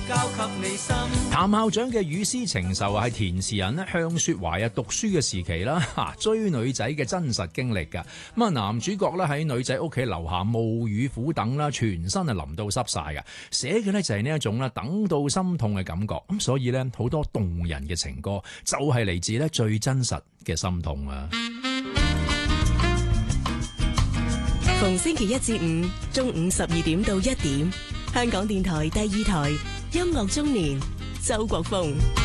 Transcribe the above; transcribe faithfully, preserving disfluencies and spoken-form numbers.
交給你心。 譚校長嘅雨絲情仇係填詞人咧向雪懷啊讀書嘅時期啦，嚇追女仔嘅真實經歷㗎。咁啊男主角咧喺女仔屋企樓下冒雨苦等啦，全身啊淋到濕晒㗎。寫嘅咧就係呢一種啦等到心痛嘅感覺。咁所以咧好多動人嘅情歌就係嚟自咧最真實嘅心痛啊！ 逢星期一至五中午十二點到一點，香港電台第二台音樂中年，周國峰。